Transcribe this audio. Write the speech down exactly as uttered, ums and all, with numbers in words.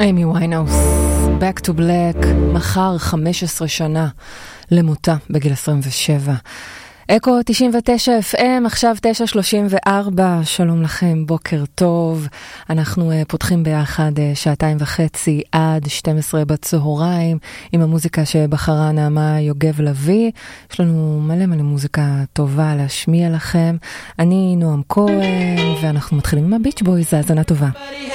אמי ויינהאוס, Back to Black, מחר חמש עשרה שנה למותה בגיל עשרים ושבע. אקו תשעים ותשע אף אם, עכשיו תשע שלושים וארבע, שלום לכם, בוקר טוב. אנחנו uh, פותחים ביחד uh, שעתיים וחצי עד שתים עשרה בצהריים, עם המוזיקה שבחרה נעמה יוגב לוי. יש לנו מלא מלא מוזיקה טובה להשמיע לכם. אני נועם כהן, ואנחנו מתחילים עם הביץ' בויז, האזנה טובה.